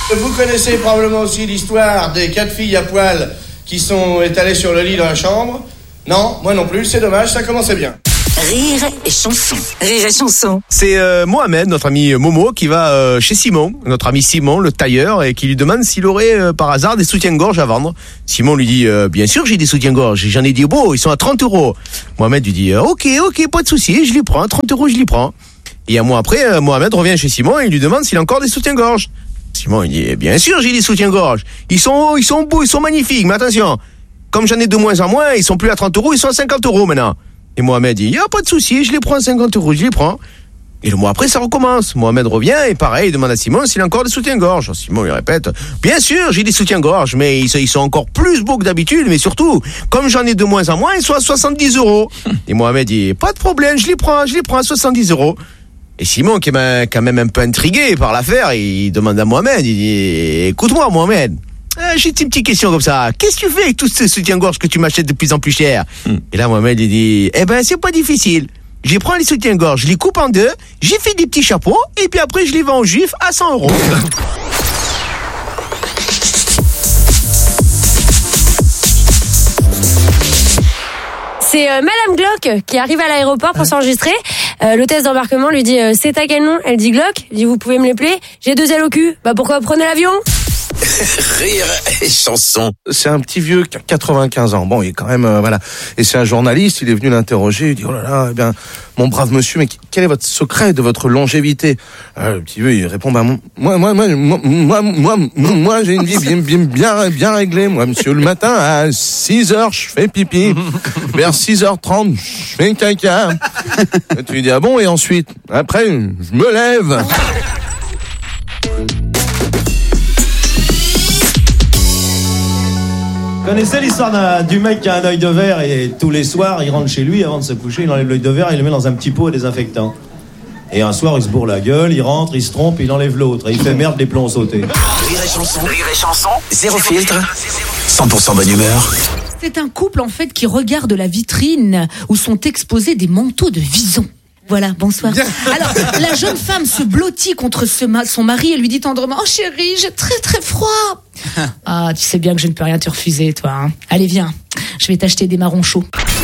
Vous connaissez probablement aussi l'histoire des 4 filles à poil qui sont étalées sur le lit dans la chambre. Non, moi non plus, c'est dommage, ça commençait bien. Rire et chanson. Rire et chanson. C'est Mohamed, notre ami Momo, qui va chez Simon, notre ami Simon, le tailleur, et qui lui demande s'il aurait par hasard des soutiens-gorge à vendre. Simon lui dit bien sûr j'ai des soutiens-gorge, j'en ai dit ils sont à 30 €. Mohamed lui dit ok, pas de souci, je les prends, 30 €, je les prends. Et un mois après, Mohamed revient chez Simon et il lui demande s'il a encore des soutiens-gorge. Simon il dit bien sûr j'ai des soutiens-gorge, ils sont beaux, ils sont magnifiques, mais attention, comme j'en ai de moins en moins, ils sont plus à 30 €, ils sont à 50 € maintenant. Et Mohamed dit, pas de souci, je les prends à 50 €, je les prends. Et le mois après, ça recommence. Mohamed revient et pareil, il demande à Simon s'il a encore des soutiens-gorge. Simon lui répète, bien sûr, j'ai des soutiens-gorge, mais ils sont encore plus beaux que d'habitude, mais surtout, comme j'en ai de moins en moins, ils sont à 70 €. Et Mohamed dit, pas de problème, je les prends à 70 €. Et Simon, qui est quand même un peu intrigué par l'affaire, il demande à Mohamed, il dit, écoute-moi Mohamed, j'ai une petite question comme ça. Qu'est-ce que tu fais avec tous ces soutiens-gorge que tu m'achètes de plus en plus cher? Et là, Mohamed, il dit, c'est pas difficile. Je prends les soutiens-gorge, je les coupe en deux, j'y fais des petits chapeaux, et puis après, je les vends aux juifs à 100 €. C'est Madame Glock qui arrive à l'aéroport pour s'enregistrer. L'hôtesse d'embarquement lui dit c'est à quel nom? Elle dit Glock. Elle dit vous pouvez me l'épeler? J'ai 2 ailes au cul. Bah pourquoi prenez l'avion? Rire et chanson. C'est un petit vieux qui a 95 ans. Bon, il est quand même, voilà. Et c'est un journaliste, il est venu l'interroger, il dit, oh là là, eh bien, mon brave monsieur, mais quel est votre secret de votre longévité? Le petit vieux, il répond, moi, j'ai une vie bien réglée. Moi, monsieur, le matin, à 6h, je fais pipi. Vers 6h30, je fais caca. Et tu lui dis, ah bon, et ensuite? Après, je me lève. Vous connaissez l'histoire du mec qui a un œil de verre et tous les soirs il rentre chez lui avant de se coucher, il enlève l'œil de verre et il le met dans un petit pot à désinfectant. Et un soir il se bourre la gueule, il rentre, il se trompe, il enlève l'autre et il fait merde les plombs sautés. Rire et chanson. Zéro filtre. 100% bonne humeur. C'est un couple en fait qui regarde la vitrine où sont exposés des manteaux de vison. Voilà, bonsoir. Alors, la jeune femme se blottit contre son mari et lui dit tendrement « Oh chérie, j'ai très très froid !» Ah, tu sais bien que je ne peux rien te refuser, toi. Hein. Allez, viens, je vais t'acheter des marrons chauds.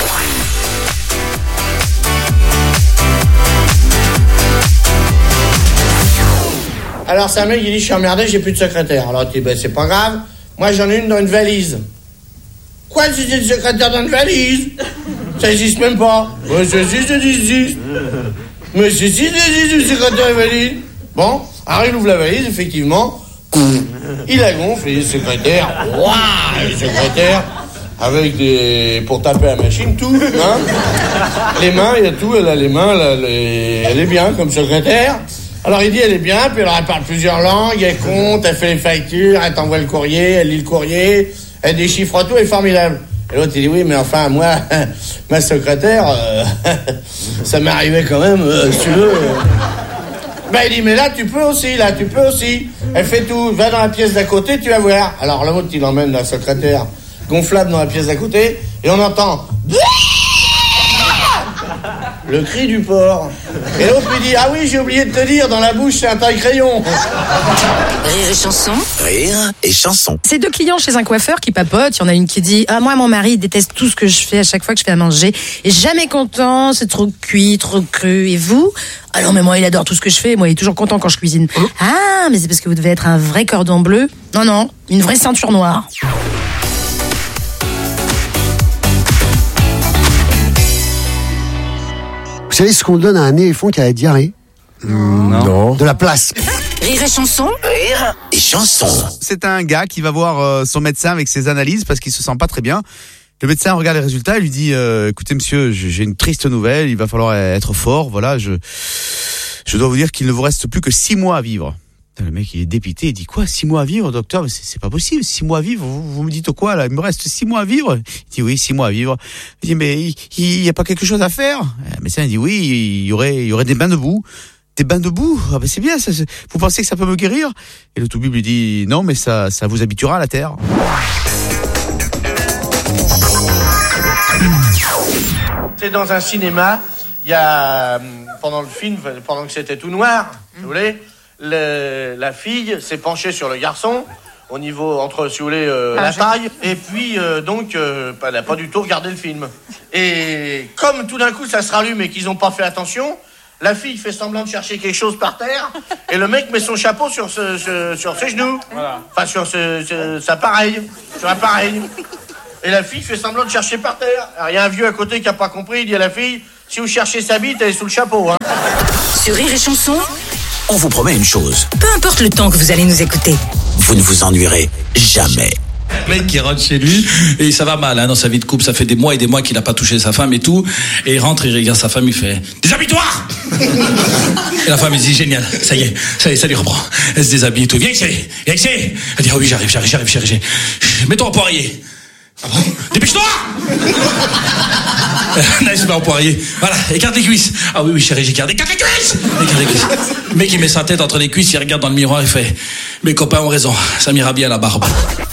Alors c'est un mec qui dit je suis emmerdé, j'ai plus de secrétaire. Alors tu dis c'est pas grave, moi j'en ai une dans une valise. Quoi, j'ai une secrétaire dans une valise? Ça existe même pas. Ouais, ça existe. Mais c'est si, une secrétaire dans une valise. Bon, alors il ouvre la valise, effectivement. Il la gonfle, et les secrétaires. Waouh, les secrétaires. Avec des... pour taper à la machine, tout. Hein. Les mains, il y a tout, elle a les mains, elle est bien comme secrétaire. Alors il dit elle est bien, puis elle parle plusieurs langues, elle compte, elle fait les factures, elle t'envoie le courrier, elle lit le courrier, elle déchiffre tout, elle est formidable. Et l'autre il dit oui mais enfin moi, ma secrétaire, ça m'est arrivé quand même, si tu veux. Ben il dit mais là tu peux aussi. Elle fait tout, va dans la pièce d'à côté, tu vas voir. Alors l'autre il emmène la secrétaire gonflable dans la pièce d'à côté, et on entend... le cri du porc. Et l'autre lui dit, ah oui, j'ai oublié de te dire, dans la bouche, c'est un taille-crayon. Rire et chanson. Rire et chanson. C'est 2 clients chez un coiffeur qui papotent. Il y en a une qui dit « Ah, moi, mon mari déteste tout ce que je fais à chaque fois que je fais à manger. Et jamais content, c'est trop cuit, trop cru. Et vous ?»« Ah non, mais moi, il adore tout ce que je fais. Moi, il est toujours content quand je cuisine. »« Ah, mais c'est parce que vous devez être un vrai cordon bleu. »« Non, une vraie ceinture noire. » Vous savez ce qu'on donne à un éléphant qui a la diarrhée? Non. De la place. Rire et chanson. Rire et chanson. C'est un gars qui va voir son médecin avec ses analyses parce qu'il se sent pas très bien. Le médecin regarde les résultats et lui dit écoutez monsieur, j'ai une triste nouvelle, il va falloir être fort, voilà, je dois vous dire qu'il ne vous reste plus que 6 mois à vivre. Le mec il est dépité, il dit quoi, 6 mois à vivre docteur? Mais c'est pas possible, 6 mois à vivre, vous me dites quoi là? Il me reste 6 mois à vivre? Il dit oui, 6 mois à vivre. Il dit mais il y a pas quelque chose à faire? Le médecin il dit oui, il y aurait des bains de boue. Des bains de boue? Ah ben c'est bien, ça, vous pensez que ça peut me guérir? Et le toubib lui dit non mais ça vous habituera à la terre. C'est dans un cinéma, il y a, pendant le film, pendant que c'était tout noir, vous voulez, la fille s'est penchée sur le garçon, au niveau, entre, si vous voulez, la taille, et puis, elle n'a pas du tout regardé le film. Et comme tout d'un coup, ça se rallume et qu'ils n'ont pas fait attention, la fille fait semblant de chercher quelque chose par terre, et le mec met son chapeau sur ses genoux. Voilà. Enfin, sur sur un appareil. Et la fille fait semblant de chercher par terre. Alors, il y a un vieux à côté qui n'a pas compris, il dit à la fille, si vous cherchez sa bite, elle est sous le chapeau. Hein. Sur Rire et Chanson, on vous promet une chose. Peu importe le temps que vous allez nous écouter, Vous ne vous ennuierez jamais. Le mec qui rentre chez lui et ça va mal dans sa vie de couple, ça fait des mois et des mois qu'il n'a pas touché sa femme et tout, et il rentre, il regarde sa femme, il fait déshabille-toi. Et la femme elle dit génial, ça y est, ça lui reprend, elle se déshabille et tout, viens ici, elle dit ah oui j'arrive chérie, mets-toi en poirier. Ah bon, dépêche-toi. Là, il se met en poirier. Voilà, écarte les cuisses. Ah oui, chérie, écarte les cuisses. Le mec, il met sa tête entre les cuisses, il regarde dans le miroir, il fait mes copains ont raison, ça m'ira bien la barbe.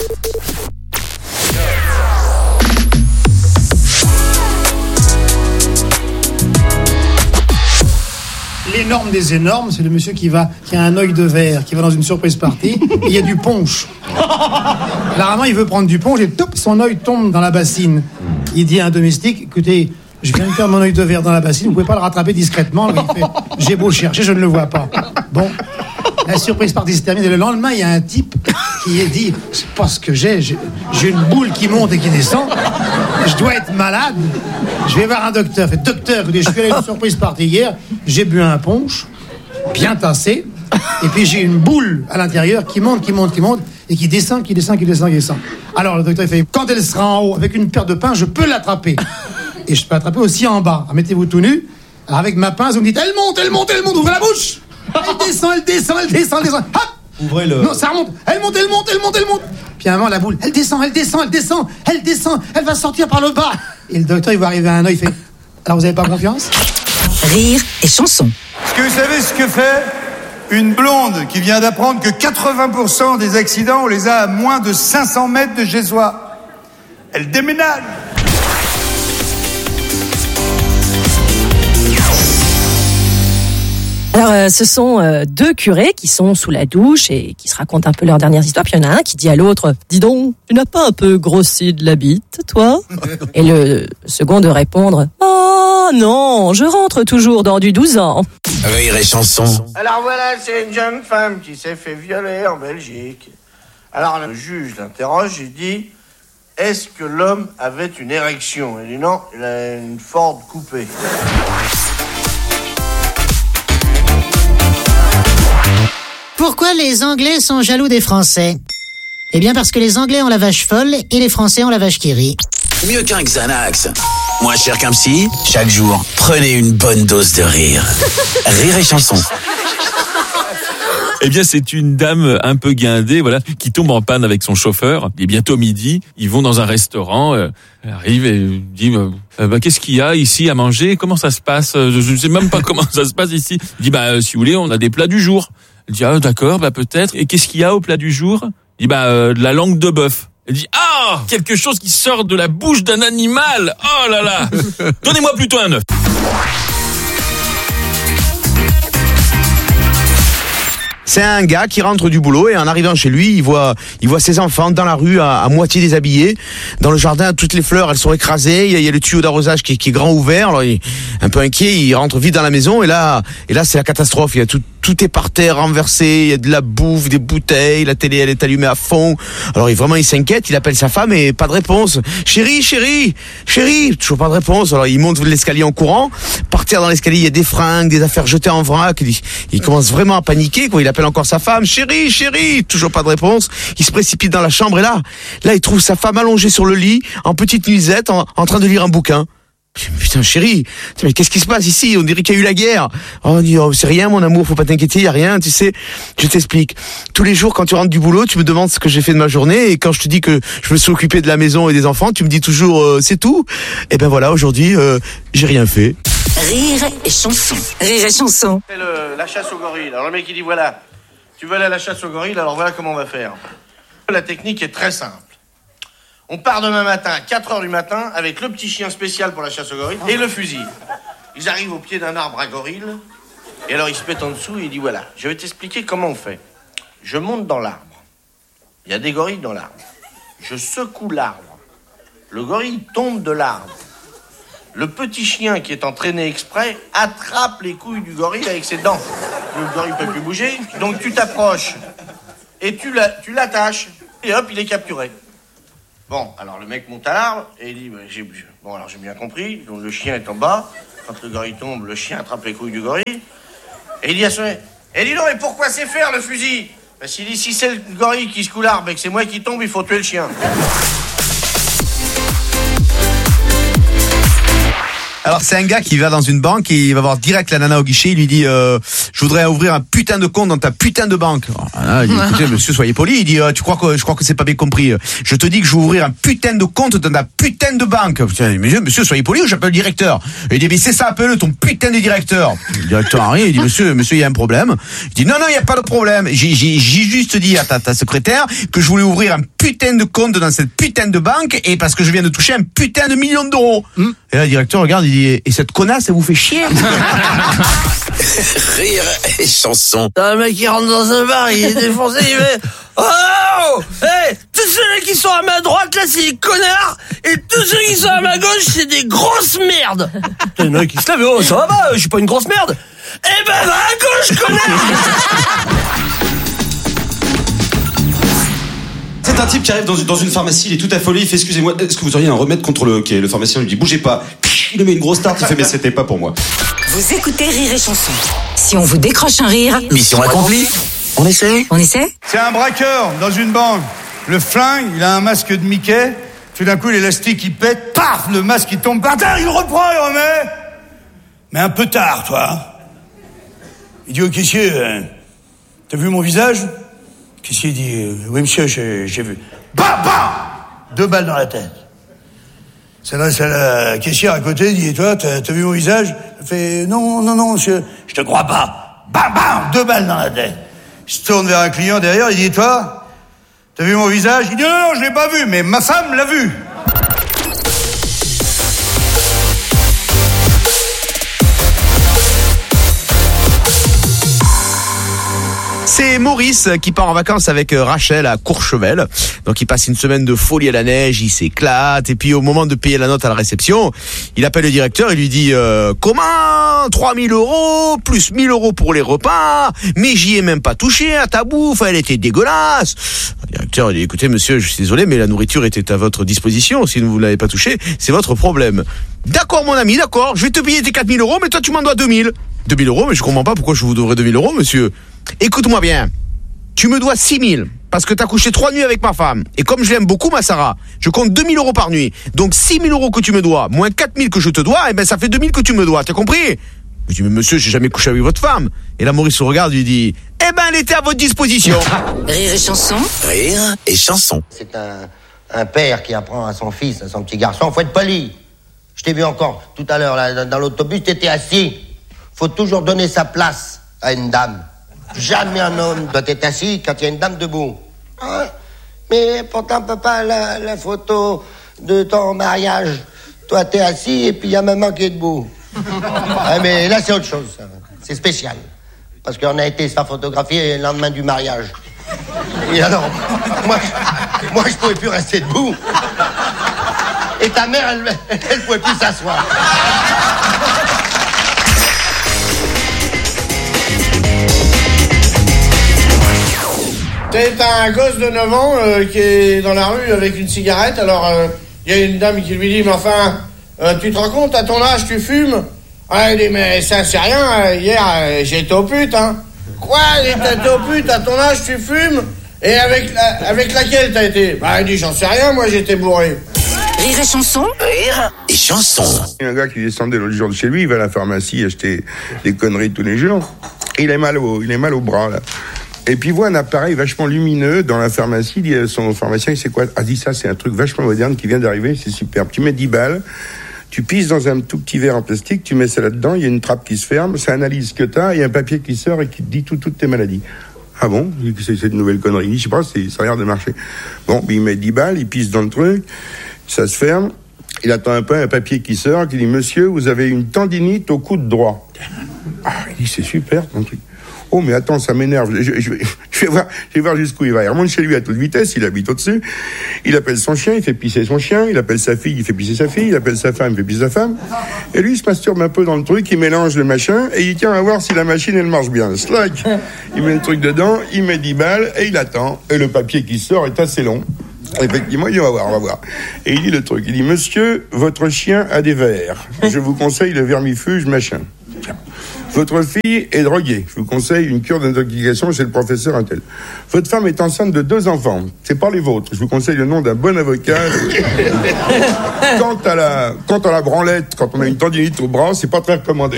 L'énorme des énormes, c'est le monsieur qui a un œil de verre, qui va dans une surprise party, et il y a du punch. Rarement, il veut prendre du punch et son œil tombe dans la bassine. Il dit à un domestique, écoutez, je viens de perdre mon œil de verre dans la bassine, vous pouvez pas le rattraper discrètement. Il fait, j'ai beau chercher, je ne le vois pas. Bon, la surprise party se termine et le lendemain, il y a un type qui dit, je sais pas ce que j'ai une boule qui monte et qui descend, je dois être malade, je vais voir un docteur. Fait, docteur, écoutez, je suis allé à une surprise party hier, j'ai bu un punch, bien tassé, et puis j'ai une boule à l'intérieur qui monte, et qui descend. Alors le docteur il fait, quand elle sera en haut avec une paire de pinces, je peux l'attraper. Et je peux l'attraper aussi en bas. Alors, mettez-vous tout nu, alors, avec ma pince, vous me dites, elle monte, ouvrez la bouche. Elle descend. Hop. Ouvrez le... Non, ça remonte. Elle monte. Puis à un moment, la boule, elle descend. Elle va sortir par le bas. Et le docteur, il va arriver à un œil, il fait, alors vous avez pas confiance? Rire et Chanson. Est-ce que vous savez ce que fait une blonde qui vient d'apprendre que 80% des accidents, on les a à moins de 500 mètres de chez soi? Elle déménage. Alors, ce sont deux curés qui sont sous la douche et qui se racontent un peu leurs dernières histoires. Puis il y en a un qui dit à l'autre, dis donc, tu n'as pas un peu grossi de la bite, toi? Et le second de répondre, oh non, je rentre toujours dans du 12 ans. Rire et Chanson. Alors voilà, c'est une jeune femme qui s'est fait violer en Belgique. Alors le juge l'interroge, il dit, est-ce que l'homme avait une érection? Il dit non, il a une Ford coupée. Pourquoi les Anglais sont jaloux des Français? Eh bien parce que les Anglais ont la vache folle et les Français ont la vache qui rit. Mieux qu'un Xanax. Moins cher qu'un psy. Chaque jour, prenez une bonne dose de rire. Rire et Chanson. Eh bien, c'est une dame un peu guindée, voilà, qui tombe en panne avec son chauffeur. Il est bientôt midi. Ils vont dans un restaurant. Elle arrive et dit, qu'est-ce qu'il y a ici à manger? Comment ça se passe? Je ne sais même pas comment ça se passe ici. Il dit, si vous voulez, on a des plats du jour. Elle dit, d'accord, peut-être. Et qu'est-ce qu'il y a au plat du jour? Il dit, de la langue de bœuf. Elle dit, quelque chose qui sort de la bouche d'un animal. Oh là là. Donnez-moi plutôt un œuf. C'est un gars qui rentre du boulot et en arrivant chez lui, il voit ses enfants dans la rue à moitié déshabillés. Dans le jardin, toutes les fleurs, elles sont écrasées. Il y a le tuyau d'arrosage qui est grand ouvert. Alors, il est un peu inquiet. Il rentre vite dans la maison et là, c'est la catastrophe. Il y a tout est par terre, renversé. Il y a de la bouffe, des bouteilles. La télé, elle est allumée à fond. Alors, il s'inquiète. Il appelle sa femme et pas de réponse. Chérie, toujours pas de réponse. Alors, il monte l'escalier en courant. Par terre dans l'escalier, il y a des fringues, des affaires jetées en vrac. Il commence vraiment à paniquer, quoi. Il appelle encore sa femme, chérie, toujours pas de réponse. Il se précipite dans la chambre et là, il trouve sa femme allongée sur le lit, en petite nuisette, en train de lire un bouquin. Putain, chérie, mais qu'est-ce qui se passe ici? On dirait qu'il y a eu la guerre. On dit, c'est rien, mon amour, faut pas t'inquiéter, y a rien, tu sais. Je t'explique. Tous les jours, quand tu rentres du boulot, tu me demandes ce que j'ai fait de ma journée, et quand je te dis que je me suis occupé de la maison et des enfants, tu me dis toujours, c'est tout. Et ben voilà, aujourd'hui, j'ai rien fait. Rire et Chanson. Rire et Chanson. C'est la chasse aux gorilles. Alors le mec, il dit, voilà, tu veux aller à la chasse aux gorilles, alors voilà comment on va faire. La technique est très simple. On part demain matin, 4h du matin, avec le petit chien spécial pour la chasse aux gorilles et le fusil. Ils arrivent au pied d'un arbre à gorilles. Et alors il se met en dessous et il dit voilà, je vais t'expliquer comment on fait. Je monte dans l'arbre. Il y a des gorilles dans l'arbre. Je secoue l'arbre. Le gorille tombe de l'arbre. Le petit chien qui est entraîné exprès attrape les couilles du gorille avec ses dents. Le gorille ne peut plus bouger, donc tu t'approches et tu l'attaches. Et hop, il est capturé. Bon, alors le mec monte à l'arbre et il dit bon, alors j'ai bien compris. Donc le chien est en bas. Quand le gorille tombe, le chien attrape les couilles du gorille. Et il dit à son mec, dis donc, mais pourquoi c'est faire le fusil? Parce qu'il dit, si c'est le gorille qui secoue l'arbre et que c'est moi qui tombe, il faut tuer le chien. Alors c'est un gars qui va dans une banque et il va voir direct la nana au guichet, il lui dit je voudrais ouvrir un putain de compte dans ta putain de banque. Alors, il dit écoutez monsieur, soyez poli, il dit je crois que c'est pas bien compris. Je te dis que je vais ouvrir un putain de compte dans ta putain de banque. Monsieur soyez poli ou j'appelle le directeur. Et il dit mais c'est ça, appelle-le ton putain de directeur. Le directeur arrive, il dit monsieur il y a un problème. Il dit non il y a pas de problème. J'ai juste dit à ta secrétaire que je voulais ouvrir un putain de compte dans cette putain de banque et parce que je viens de toucher un putain de million d'euros. Et là le directeur regarde, il dit et cette connasse, elle vous fait chier? Rire et chanson. T'as un mec qui rentre dans un bar, il est défoncé, il fait oh hey, tous ceux qui sont à ma droite, là, c'est des connards, et tous ceux qui sont à ma gauche, c'est des grosses merdes. T'as un mec qui se lève, oh, ça va, je suis pas une grosse merde. Eh ben, va à gauche, connard. C'est un type qui arrive dans une pharmacie, il est tout affolé, il fait excusez-moi, est-ce que vous auriez un remède contre le quai? Le pharmacien lui dit bougez pas, il lui met une grosse tarte, il fait mais c'était pas pour moi. Vous écoutez Rire et Chanson. Si on vous décroche un rire, Mission accomplie. On essaie. C'est un braqueur dans une banque. Le flingue, il a un masque de Mickey. Tout d'un coup, l'élastique, il pète. Paf, le masque, il tombe par terre. Il le reprend, il remet. Mais un peu tard, toi. Il dit au caissier, t'as vu mon visage? Le caissier dit, oui, monsieur, j'ai vu. Bam, bam! 2 balles dans la tête. S'adresse à la caissière à côté, il dit, et toi, t'as vu mon visage? Elle fait, non, monsieur, je te crois pas. Bam, bam! 2 balles dans la tête. Il se tourne vers un client derrière, il dit, toi, t'as vu mon visage? Il dit, non, je l'ai pas vu, mais ma femme l'a vu. C'est Maurice qui part en vacances avec Rachel à Courchevel. Donc il passe une semaine de folie à la neige, il s'éclate. Et puis au moment de payer la note à la réception, il appelle le directeur et lui dit comment 3000 € plus 1000 € pour les repas, mais j'y ai même pas touché à ta bouffe, elle était dégueulasse. Le directeur il dit écoutez monsieur, je suis désolé mais la nourriture était à votre disposition, si vous ne l'avez pas touché, c'est votre problème. D'accord mon ami, d'accord, je vais te payer tes 4000 € mais toi tu m'en dois 2000. 2000 €, mais je comprends pas pourquoi je vous devrais 2000 € monsieur. Écoute-moi bien, tu me dois 6000 parce que t'as couché 3 nuits avec ma femme. Et comme je l'aime beaucoup, ma Sarah, je compte 2000 € par nuit. Donc 6000 € que tu me dois, moins 4000 que je te dois, et ben ça fait 2000 que tu me dois, t'as compris? Je dis, mais monsieur, j'ai jamais couché avec votre femme. Et là, Maurice se regarde et lui dit, eh ben elle était à votre disposition. Rire et Chanson. Rire et chanson. C'est un père qui apprend à son fils, à son petit garçon, faut être poli. Je t'ai vu encore tout à l'heure là, dans l'autobus, t'étais assis. Faut toujours donner sa place à une dame. Jamais un homme doit être assis quand il y a une dame debout. Hein? Mais pourtant, papa, la photo de ton mariage, toi t'es assis et puis il y a maman qui est debout. Ah, mais là c'est autre chose, ça. C'est spécial. Parce qu'on a été se faire photographier le lendemain du mariage. Et alors, moi je pouvais plus rester debout. Et ta mère, elle pouvait plus s'asseoir. C'est un gosse de 9 ans qui est dans la rue avec une cigarette. Alors, il y a une dame qui lui dit, mais enfin, tu te rends compte, à ton âge, tu fumes? Ah, il dit, mais ça, c'est rien. Hier, j'ai été au pute, hein. Quoi? T'as été au pute, à ton âge, tu fumes? Et avec laquelle t'as été? Bah, il dit, j'en sais rien, moi, j'étais bourré. Rire et Chanson. Rire et chanson. Il y a un gars qui descendait l'autre jour de chez lui, il va à la pharmacie acheter des conneries tous les jours. Il est mal au bras, là. Et puis il voit un appareil vachement lumineux dans la pharmacie. Il dit à son pharmacien, il sait quoi? Ah, dit ça, c'est un truc vachement moderne qui vient d'arriver, c'est super. Tu mets 10 balles, tu pisses dans un tout petit verre en plastique, tu mets ça là-dedans, il y a une trappe qui se ferme, ça analyse ce que t'as, il y a un papier qui sort et qui te dit toutes tes maladies. Ah bon? C'est une nouvelle connerie. Il dit, je sais pas, ça a l'air de marcher. Bon, il met 10 balles, il pisse dans le truc, ça se ferme, il attend un peu un papier qui sort, qui dit, monsieur, vous avez une tendinite au coude droit. Il dit, c'est super, ton truc. Oh, mais attends, ça m'énerve. Je vais voir jusqu'où il va. Il remonte chez lui à toute vitesse, il habite au-dessus. Il appelle son chien, il fait pisser son chien. Il appelle sa fille, il fait pisser sa fille. Il appelle sa femme, il fait pisser sa femme. Et lui, il se masturbe un peu dans le truc, il mélange le machin, et il tient à voir si la machine, elle marche bien. Slack. Il met le truc dedans, il met 10 balles, et il attend. Et le papier qui sort est assez long. Effectivement, il dit, on va voir. Et il dit le truc. Il dit, monsieur, votre chien a des vers. Je vous conseille le vermifuge, machin. Votre fille est droguée. Je vous conseille une cure d'intoxication chez le professeur Intel. Votre femme est enceinte de 2 enfants. C'est pas les vôtres. Je vous conseille le nom d'un bon avocat. Quant à la branlette, quand on a une tendinite au bras, c'est pas très recommandé.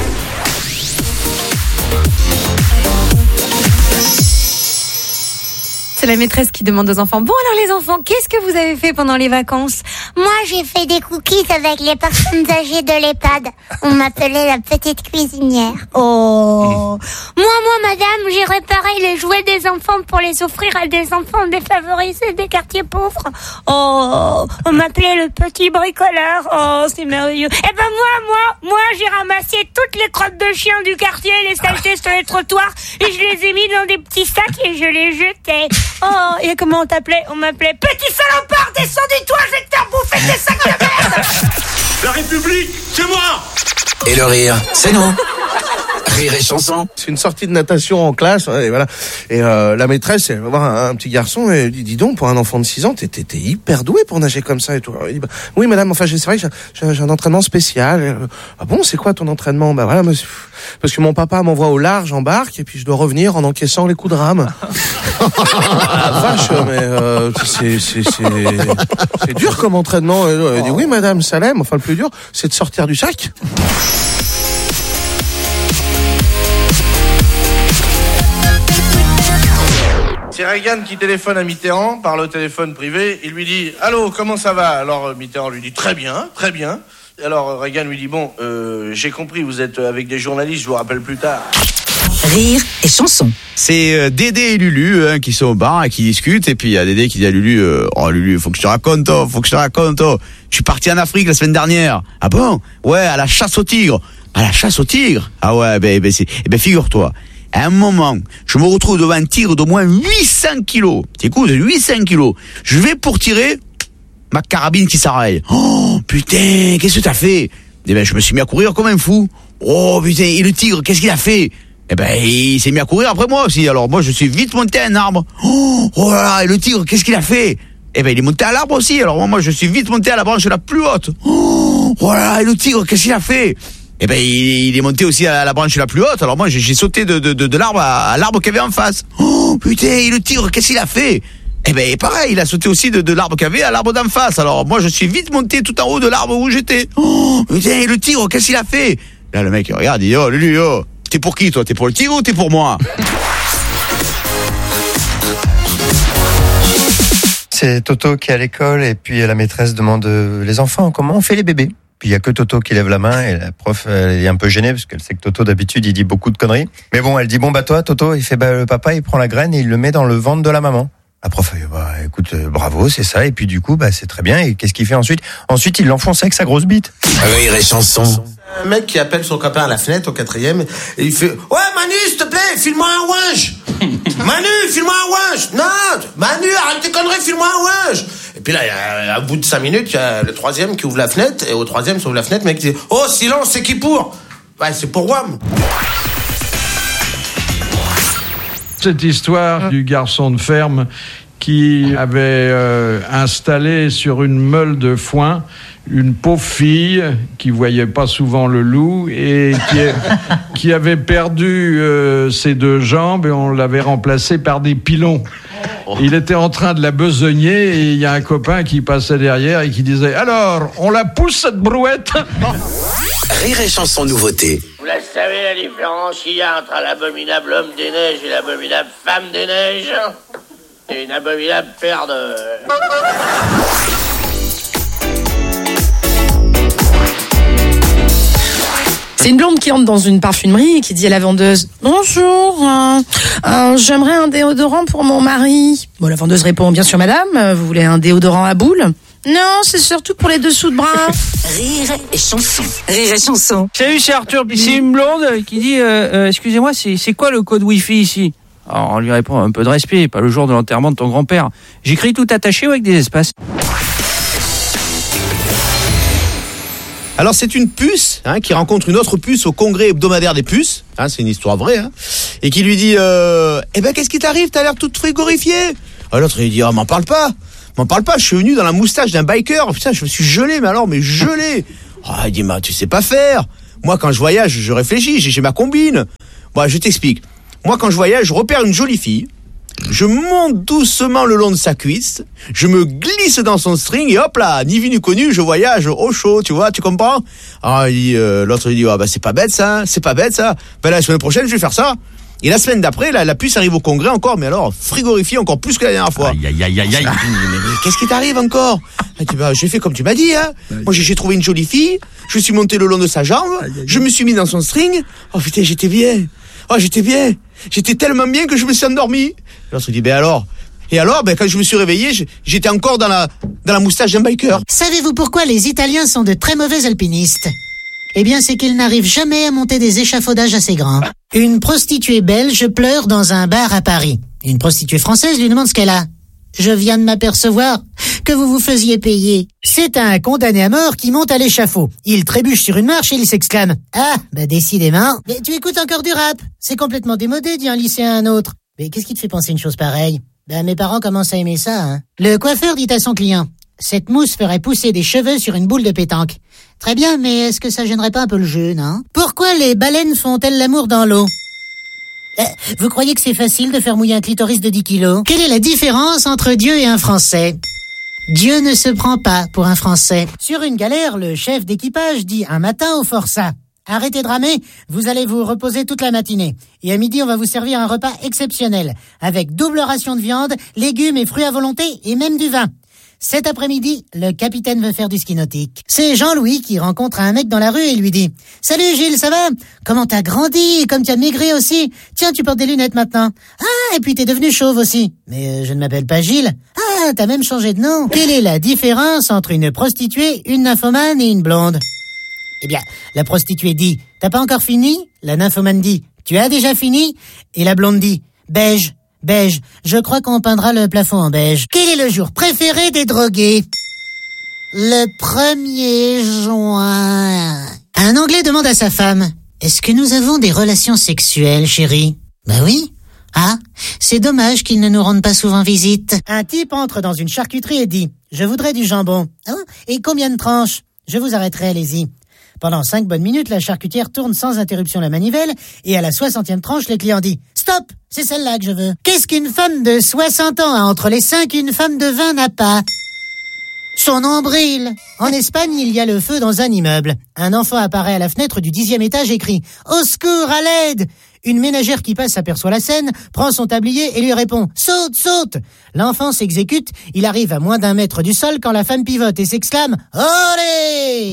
C'est la maîtresse qui demande aux enfants. Bon alors les enfants, qu'est-ce que vous avez fait pendant les vacances? Moi j'ai fait des cookies avec les personnes âgées de l'EHPAD. On m'appelait la petite cuisinière. Oh. Moi madame, j'ai réparé les jouets des enfants pour les offrir à des enfants défavorisés des quartiers pauvres. Oh. On m'appelait le petit bricoleur. Oh, c'est merveilleux. Eh ben moi j'ai ramassé toutes les crottes de chiens du quartier, les saletés sur les trottoirs, et je les ai mis dans des petits sacs et je les jetais. Oh, et comment on t'appelait? On m'appelait petit salopard, descends du toit, je vais te faire bouffer tes sacs de merde. La République, c'est moi. Et le rire, c'est nous. Rire et chanson. C'est une sortie de natation en classe, et voilà. Et la maîtresse, elle va voir un petit garçon et elle dit, dis donc, pour un enfant de 6 ans, t'es hyper doué pour nager comme ça et tout. Alors, il dit, bah, oui madame, enfin c'est vrai que j'ai un entraînement spécial. Ah bon, c'est quoi ton entraînement? Bah voilà, monsieur, parce que mon papa m'envoie au large en barque et puis je dois revenir en encaissant les coups de rame. Vache, mais c'est dur comme entraînement. Elle dit, oui madame, ça l'aime. Enfin le plus dur, c'est de sortir du sac. C'est Reagan qui téléphone à Mitterrand par le téléphone privé. Il lui dit « Allô, comment ça va ?» Alors Mitterrand lui dit « Très bien, très bien. » Alors Reagan lui dit « Bon, j'ai compris, vous êtes avec des journalistes, je vous rappelle plus tard. » Rire et chanson. C'est Dédé et Lulu qui sont au bar et qui discutent. Et puis il y a Dédé qui dit à Lulu oh Lulu, faut que je te raconte, Je suis parti en Afrique la semaine dernière. Ah bon? Ouais, à la chasse au tigre. À la chasse au tigre? Ah ouais, figure-toi. À un moment, je me retrouve devant un tigre d'au moins 800 kilos. T'écoutes, 800 kilos. Je vais pour tirer, ma carabine qui s'arrête. Oh, putain, qu'est-ce que t'as fait? Eh ben, je me suis mis à courir comme un fou. Oh, putain, et le tigre, qu'est-ce qu'il a fait? Eh ben, il s'est mis à courir après moi aussi. Alors, moi, je suis vite monté à un arbre. Oh là là, et le tigre, qu'est-ce qu'il a fait? Eh ben, il est monté à l'arbre aussi. Alors, moi, je suis vite monté à la branche la plus haute. Oh là là, et le tigre, qu'est-ce qu'il a fait? Eh ben, il est monté aussi à la branche la plus haute. Alors moi, j'ai sauté de l'arbre à l'arbre qu'il y avait en face. Oh, putain, et le tigre, qu'est-ce qu'il a fait? Eh ben, pareil, il a sauté aussi de l'arbre qu'il y avait à l'arbre d'en face. Alors moi, je suis vite monté tout en haut de l'arbre où j'étais. Oh, putain, et le tigre, qu'est-ce qu'il a fait? Là, le mec, il regarde, il dit, oh, Lulu, oh, t'es pour qui, toi? T'es pour le tigre ou t'es pour moi? C'est Toto qui est à l'école et puis la maîtresse demande les enfants, comment on fait les bébés? Puis il y a que Toto qui lève la main et la prof elle est un peu gênée parce qu'elle sait que Toto d'habitude il dit beaucoup de conneries. Mais bon, elle dit bon bah toi Toto, il fait le papa il prend la graine et il le met dans le ventre de la maman. La prof elle dit bah écoute bravo, c'est ça et puis du coup bah c'est très bien et qu'est-ce qu'il fait ensuite? Ensuite il l'enfonce avec sa grosse bite. Rire et chanson. Un mec qui appelle son copain à la fenêtre au 4e et il fait ouais Manu s'il te plaît, file-moi un ouinge. Manu, file-moi un ouinge. Non, Manu, arrête tes conneries, file-moi un ouinge. Et puis là, à bout de 5 minutes, il y a le 3e qui ouvre la fenêtre et au 3e s'ouvre la fenêtre, le mec dit oh silence, c'est qui pour? Ouais, c'est pour Wam. Cette histoire du garçon de ferme qui avait installé sur une meule de foin une pauvre fille qui voyait pas souvent le loup et qui avait perdu ses 2 jambes et on l'avait remplacé par des pilons. Il était en train de la besogner et il y a un copain qui passait derrière et qui disait « Alors, on la pousse cette brouette ?» Rire et chanson nouveauté. Vous la savez la différence qu'il y a entre l'abominable homme des neiges et l'abominable femme des neiges? Et une abominable paire de... C'est une blonde qui entre dans une parfumerie et qui dit à la vendeuse « Bonjour, j'aimerais un déodorant pour mon mari. » Bon, la vendeuse répond « Bien sûr, madame, vous voulez un déodorant à boules ?» Non, c'est surtout pour les dessous de bras. Rire et chanson. Rire et chanson. Salut, c'est Arthur. Puis c'est une blonde qui dit excusez-moi, c'est quoi le code Wi-Fi ici? Alors on lui répond un peu de respect, pas le jour de l'enterrement de ton grand-père. J'écris tout attaché ou avec des espaces? Alors c'est une puce qui rencontre une autre puce au congrès hebdomadaire des puces, c'est une histoire vraie, et qui lui dit qu'est-ce qui t'arrive, t'as l'air toute frigorifiée. Alors l'autre il dit m'en parle pas, je suis venu dans la moustache d'un biker, putain je me suis gelé, mais gelé. Il dit tu sais pas faire, moi quand je voyage je réfléchis, j'ai ma combine. Bon je t'explique, moi quand je voyage je repère une jolie fille, je monte doucement le long de sa cuisse, je me glisse dans son string et hop là, ni vu ni connu, je voyage au chaud, tu vois, tu comprends? L'autre il dit c'est pas bête ça. La semaine prochaine je vais faire ça. Et la semaine d'après, la puce arrive au congrès encore, mais alors frigorifiée encore plus que la dernière fois. Aïe. Mais qu'est-ce qui t'arrive encore? J'ai fait comme tu m'as dit, Moi j'ai trouvé une jolie fille, je suis monté le long de sa jambe, je me suis mis dans son string. Oh putain, j'étais bien. J'étais tellement bien que je me suis endormi. L'autre dit alors. Et alors, quand je me suis réveillé, j'étais encore dans la moustache d'un biker. Savez-vous pourquoi les Italiens sont de très mauvais alpinistes? Eh bien, c'est qu'ils n'arrivent jamais à monter des échafaudages assez grands. Une prostituée belge pleure dans un bar à Paris. Une prostituée française lui demande ce qu'elle a. Je viens de m'apercevoir que vous vous faisiez payer. C'est un condamné à mort qui monte à l'échafaud. Il trébuche sur une marche et il s'exclame. Décidément. Mais tu écoutes encore du rap. C'est complètement démodé, dit un lycéen à un autre. Mais qu'est-ce qui te fait penser une chose pareille? Mes parents commencent à aimer ça, Le coiffeur dit à son client. Cette mousse ferait pousser des cheveux sur une boule de pétanque. Très bien, mais est-ce que ça gênerait pas un peu le jeu, non? Pourquoi les baleines font-elles l'amour dans l'eau? Vous croyez que c'est facile de faire mouiller un clitoris de 10 kilos? Quelle est la différence entre Dieu et un Français? Dieu ne se prend pas pour un Français. Sur une galère, le chef d'équipage dit un matin au forçat. Arrêtez de ramer, vous allez vous reposer toute la matinée. Et à midi, on va vous servir un repas exceptionnel, avec double ration de viande, légumes et fruits à volonté, et même du vin. Cet après-midi, le capitaine veut faire du ski nautique. C'est Jean-Louis qui rencontre un mec dans la rue et lui dit « Salut Gilles, ça va? Comment t'as grandi et comme t'as maigri aussi? Tiens, tu portes des lunettes maintenant. Ah, et puis t'es devenu chauve aussi. Mais je ne m'appelle pas Gilles. Ah, t'as même changé de nom. Quelle est la différence entre une prostituée, une nymphomane et une blonde? » Eh bien, la prostituée dit « T'as pas encore fini ?» La nymphomane dit « Tu as déjà fini ?» Et la blonde dit « Beige. Beige, je crois qu'on peindra le plafond en beige. » Quel est le jour préféré des drogués? Le 1er juin. Un Anglais demande à sa femme « Est-ce que nous avons des relations sexuelles, chérie ?» Oui. Ah, c'est dommage qu'ils ne nous rendent pas souvent visite. Un type entre dans une charcuterie et dit « Je voudrais du jambon. » Et combien de tranches? Je vous arrêterai, allez-y. Pendant 5 bonnes minutes, la charcutière tourne sans interruption la manivelle et à la 60e tranche, le client dit « Stop, c'est celle-là que je veux. » Qu'est-ce qu'une femme de 60 ans a entre les seins qu'une femme de 20 n'a pas? Son nombril. En Espagne, il y a le feu dans un immeuble. Un enfant apparaît à la fenêtre du 10e étage et crie « Au secours, à l'aide !» Une ménagère qui passe aperçoit la scène, prend son tablier et lui répond « Saute, saute !» L'enfant s'exécute, il arrive à moins d'1 mètre du sol quand la femme pivote et s'exclame « Olé !»«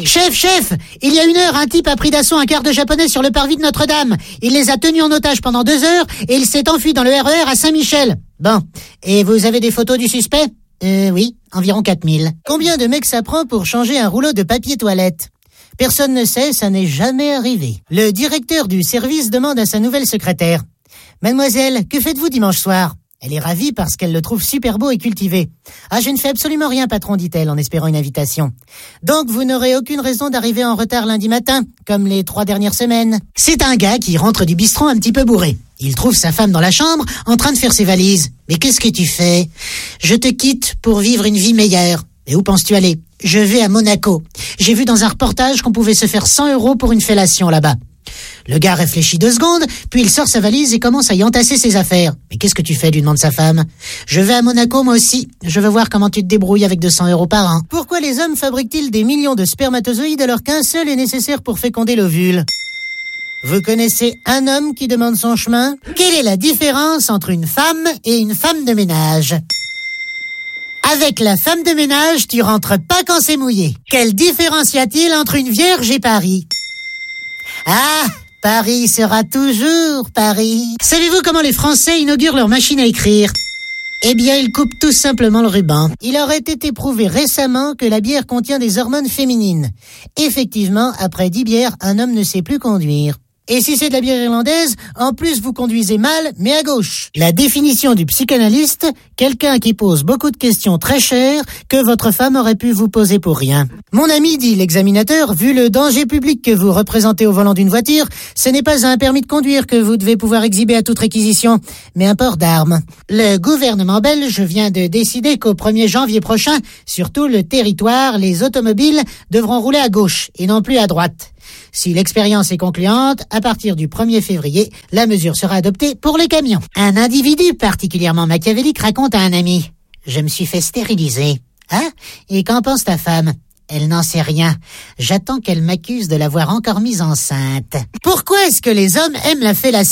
Chef, il y a 1 heure, un type a pris d'assaut un quart de japonais sur le parvis de Notre-Dame. Il les a tenus en otage pendant 2 heures et il s'est enfui dans le RER à Saint-Michel. Bon, et vous avez des photos du suspect ? Oui, environ 4000. Combien de mecs ça prend pour changer un rouleau de papier toilette ? Personne ne sait, ça n'est jamais arrivé. Le directeur du service demande à sa nouvelle secrétaire « Mademoiselle, que faites-vous dimanche soir ?» Elle est ravie parce qu'elle le trouve super beau et cultivé. « Ah, je ne fais absolument rien, patron, dit-elle en espérant une invitation. Donc, vous n'aurez aucune raison d'arriver en retard lundi matin, comme les 3 dernières semaines. » C'est un gars qui rentre du bistrot un petit peu bourré. Il trouve sa femme dans la chambre, en train de faire ses valises. « Mais qu'est-ce que tu fais ?»« Je te quitte pour vivre une vie meilleure. » « Et où penses-tu aller ?»« Je vais à Monaco. J'ai vu dans un reportage qu'on pouvait se faire 100 € pour une fellation là-bas. » Le gars réfléchit 2 secondes, puis il sort sa valise et commence à y entasser ses affaires. « Mais qu'est-ce que tu fais ?» lui demande sa femme. « Je vais à Monaco moi aussi. Je veux voir comment tu te débrouilles avec 200 € par an. » Pourquoi les hommes fabriquent-ils des millions de spermatozoïdes alors qu'un seul est nécessaire pour féconder l'ovule ? Vous connaissez un homme qui demande son chemin ? Quelle est la différence entre une femme et une femme de ménage ? Avec la femme de ménage, tu rentres pas quand c'est mouillé. Quelle différence y a-t-il entre une vierge et Paris ? Ah, Paris sera toujours Paris. Savez-vous comment les Français inaugurent leur machine à écrire ? Eh bien, il coupe tout simplement le ruban. Il aurait été prouvé récemment que la bière contient des hormones féminines. Effectivement, après 10 bières, un homme ne sait plus conduire. Et si c'est de la bière irlandaise, en plus vous conduisez mal, mais à gauche. La définition du psychanalyste, quelqu'un qui pose beaucoup de questions très chères que votre femme aurait pu vous poser pour rien. Mon ami, dit l'examinateur, vu le danger public que vous représentez au volant d'une voiture, ce n'est pas un permis de conduire que vous devez pouvoir exhiber à toute réquisition, mais un port d'armes. Le gouvernement belge vient de décider qu'au 1er janvier prochain, sur tout le territoire, les automobiles devront rouler à gauche et non plus à droite. Si l'expérience est concluante, à partir du 1er février, la mesure sera adoptée pour les camions. Un individu particulièrement machiavélique raconte à un ami « Je me suis fait stériliser. » Hein ? Et qu'en pense ta femme ? Elle n'en sait rien. J'attends qu'elle m'accuse de l'avoir encore mise enceinte. Pourquoi est-ce que les hommes aiment la fellation ?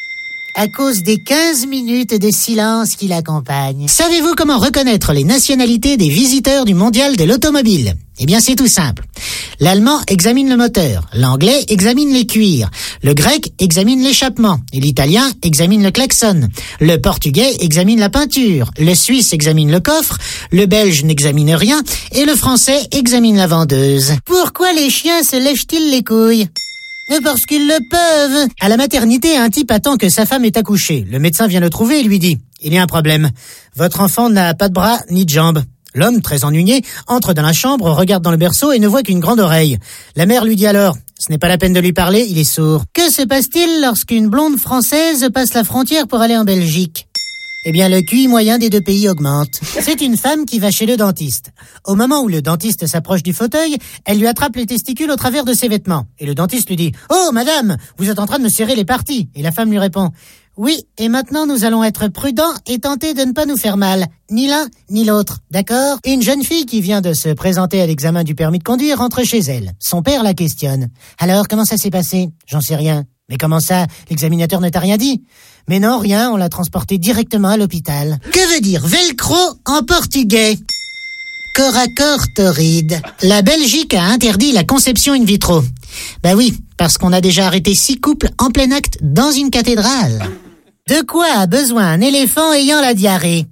À cause des 15 minutes de silence qui l'accompagnent. Savez-vous comment reconnaître les nationalités des visiteurs du mondial de l'automobile ? Eh bien, c'est tout simple. L'allemand examine le moteur, l'anglais examine les cuirs, le grec examine l'échappement, et l'italien examine le klaxon, le portugais examine la peinture, le suisse examine le coffre, le belge n'examine rien, et le français examine la vendeuse. Pourquoi les chiens se lèchent-ils les couilles ? Parce qu'ils le peuvent. À la maternité, un type attend que sa femme ait accouché. Le médecin vient le trouver et lui dit « Il y a un problème. Votre enfant n'a pas de bras ni de jambes. » L'homme, très ennuyé, entre dans la chambre, regarde dans le berceau et ne voit qu'une grande oreille. La mère lui dit alors « Ce n'est pas la peine de lui parler, il est sourd. » Que se passe-t-il lorsqu'une blonde française passe la frontière pour aller en Belgique ? Eh bien, le QI moyen des deux pays augmente. C'est une femme qui va chez le dentiste. Au moment où le dentiste s'approche du fauteuil, elle lui attrape les testicules au travers de ses vêtements. Et le dentiste lui dit « Oh, madame, vous êtes en train de me serrer les parties. » Et la femme lui répond « Oui, et maintenant nous allons être prudents et tenter de ne pas nous faire mal. Ni l'un, ni l'autre. D'accord ?» Une jeune fille qui vient de se présenter à l'examen du permis de conduire rentre chez elle. Son père la questionne. « Alors, comment ça s'est passé ?»« J'en sais rien. » « Mais comment ça? L'examinateur ne t'a rien dit ?»« Mais non, rien, on l'a transporté directement à l'hôpital. » Que veut dire velcro en portugais? Corps à corps torride. La Belgique a interdit la conception in vitro. Bah oui, parce qu'on a déjà arrêté 6 couples en plein acte dans une cathédrale. De quoi a besoin un éléphant ayant la diarrhée?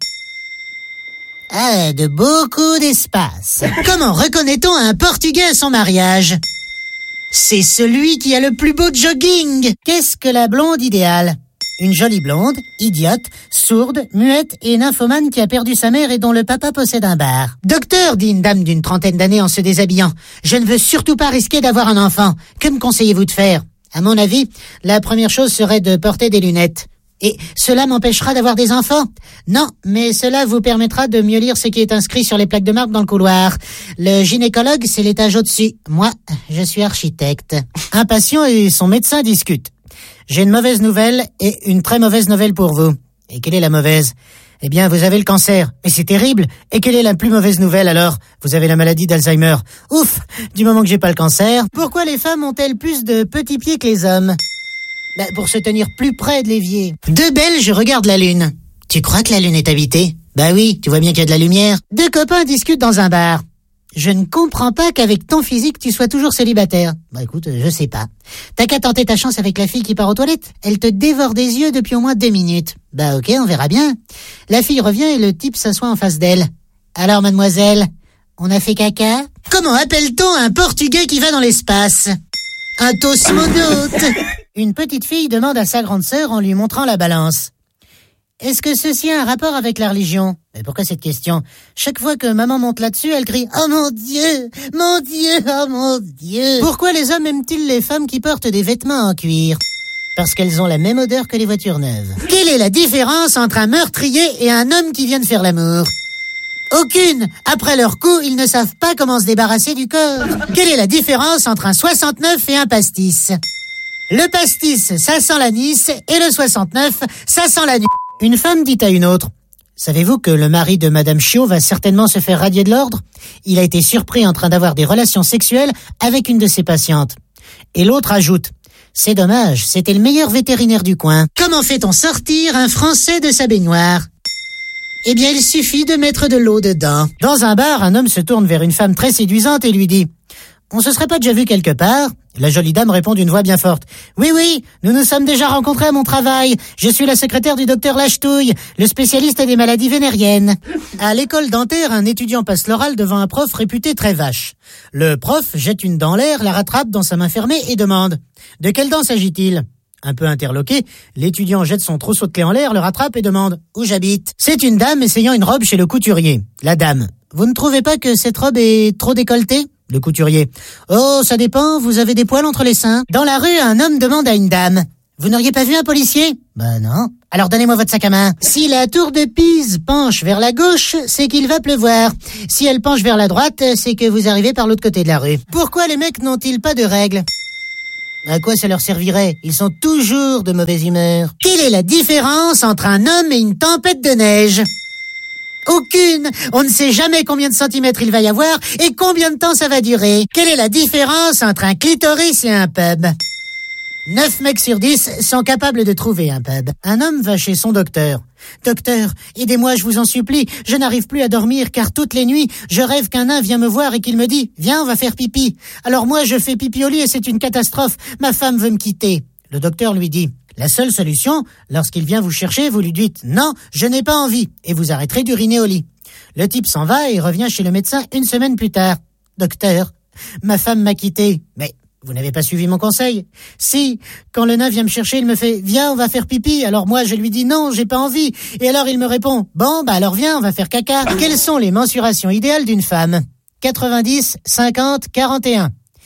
Ah, de beaucoup d'espace. Comment reconnaît-on un Portugais à son mariage? C'est celui qui a le plus beau jogging. Qu'est-ce que la blonde idéale? Une jolie blonde, idiote, sourde, muette et nymphomane qui a perdu sa mère et dont le papa possède un bar. Docteur, dit une dame d'une trentaine d'années en se déshabillant, je ne veux surtout pas risquer d'avoir un enfant. Que me conseillez-vous de faire? À mon avis, la première chose serait de porter des lunettes. Et cela m'empêchera d'avoir des enfants? Non, mais cela vous permettra de mieux lire ce qui est inscrit sur les plaques de marque dans le couloir. Le gynécologue, c'est l'étage au-dessus. Moi, je suis architecte. Un patient et son médecin discutent. J'ai une mauvaise nouvelle et une très mauvaise nouvelle pour vous. Et quelle est la mauvaise? Eh bien, vous avez le cancer. Mais c'est terrible. Et quelle est la plus mauvaise nouvelle alors? Vous avez la maladie d'Alzheimer. Ouf, du moment que j'ai pas le cancer. Pourquoi les femmes ont-elles plus de petits pieds que les hommes? Pour se tenir plus près de l'évier. Deux Belges regardent la Lune. Tu crois que la Lune est habitée? Bah oui, tu vois bien qu'il y a de la lumière. Deux copains discutent dans un bar. Je ne comprends pas qu'avec ton physique, tu sois toujours célibataire. Bah écoute, je sais pas. T'as qu'à tenter ta chance avec la fille qui part aux toilettes. Elle te dévore des yeux depuis au moins 2 minutes. Bah ok, on verra bien. La fille revient et le type s'assoit en face d'elle. Alors mademoiselle, on a fait caca? Comment appelle-t-on un Portugais qui va dans l'espace? Un tosmonaute. Une petite fille demande à sa grande sœur en lui montrant la balance. Est-ce que ceci a un rapport avec la religion? Mais pourquoi cette question? Chaque fois que maman monte là-dessus, elle crie « Oh mon Dieu! Mon Dieu! Oh mon Dieu !» Pourquoi les hommes aiment-ils les femmes qui portent des vêtements en cuir? Parce qu'elles ont la même odeur que les voitures neuves. Quelle est la différence entre un meurtrier et un homme qui vient de faire l'amour? Aucune. Après leur coup, ils ne savent pas comment se débarrasser du corps. Quelle est la différence entre un 69 et un pastis? Le pastis, ça sent l'anis, et le 69, ça sent la nuit. Une femme dit à une autre, « Savez-vous que le mari de Madame Chiot va certainement se faire radier de l'ordre? Il a été surpris en train d'avoir des relations sexuelles avec une de ses patientes. » Et l'autre ajoute, « C'est dommage, c'était le meilleur vétérinaire du coin. » Comment fait-on sortir un Français de sa baignoire? Eh bien, il suffit de mettre de l'eau dedans. Dans un bar, un homme se tourne vers une femme très séduisante et lui dit « On se serait pas déjà vu quelque part ?» La jolie dame répond d'une voix bien forte. Oui, nous nous sommes déjà rencontrés à mon travail. Je suis la secrétaire du docteur Lachetouille, le spécialiste des maladies vénériennes. À l'école dentaire, un étudiant passe l'oral devant un prof réputé très vache. Le prof jette une dent en l'air, la rattrape dans sa main fermée et demande « De quelle dent s'agit-il » Un peu interloqué, l'étudiant jette son trousseau de clés en l'air, le rattrape et demande « Où j'habite ?» C'est une dame essayant une robe chez le couturier. La dame « Vous ne trouvez pas que cette robe est trop décolletée ?» Le couturier. Oh, ça dépend, vous avez des poils entre les seins. Dans la rue, un homme demande à une dame. Vous n'auriez pas vu un policier? Ben non. Alors donnez-moi votre sac à main. Si la tour de Pise penche vers la gauche, c'est qu'il va pleuvoir. Si elle penche vers la droite, c'est que vous arrivez par l'autre côté de la rue. Pourquoi les mecs n'ont-ils pas de règles? À quoi ça leur servirait? Ils sont toujours de mauvaise humeur. Quelle est la différence entre un homme et une tempête de neige? Aucune. On ne sait jamais combien de centimètres il va y avoir et combien de temps ça va durer. Quelle est la différence entre un clitoris et un pub? 9 mecs sur 10 sont capables de trouver un pub. Un homme va chez son docteur. Docteur, aidez-moi, je vous en supplie. Je n'arrive plus à dormir car toutes les nuits, je rêve qu'un nain vient me voir et qu'il me dit « Viens, on va faire pipi ». Alors moi, je fais pipi au lit et c'est une catastrophe. Ma femme veut me quitter. Le docteur lui dit « La seule solution, lorsqu'il vient vous chercher, vous lui dites « Non, je n'ai pas envie » et vous arrêterez d'uriner au lit. Le type s'en va et revient chez le médecin 1 semaine plus tard. « Docteur, ma femme m'a quitté. » Mais vous n'avez pas suivi mon conseil? Si, quand le nain vient me chercher, il me fait « Viens, on va faire pipi ». Alors moi, je lui dis « Non, j'ai pas envie ». Et alors il me répond « Bon, bah alors viens, on va faire caca ». Quelles sont les mensurations idéales d'une femme? 90, 50, 41.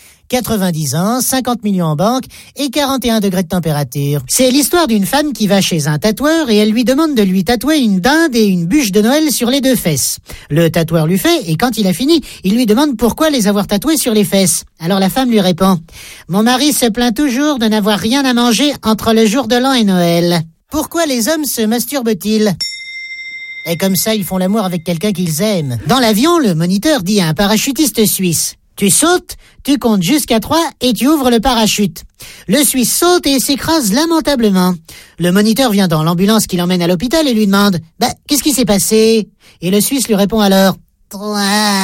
90 ans, 50 millions en banque et 41 degrés de température. C'est l'histoire d'une femme qui va chez un tatoueur et elle lui demande de lui tatouer une dinde et une bûche de Noël sur les 2 fesses. Le tatoueur lui fait et quand il a fini, il lui demande pourquoi les avoir tatouées sur les fesses. Alors la femme lui répond « Mon mari se plaint toujours de n'avoir rien à manger entre le jour de l'an et Noël. Pourquoi les hommes se masturbent-ils » Et comme ça, ils font l'amour avec quelqu'un qu'ils aiment. Dans l'avion, le moniteur dit à un parachutiste suisse « Tu sautes, tu comptes jusqu'à 3 et tu ouvres le parachute. » Le Suisse saute et s'écrase lamentablement. Le moniteur vient dans l'ambulance qui l'emmène à l'hôpital et lui demande « Bah, qu'est-ce qui s'est passé ?» Et le Suisse lui répond alors « 3. »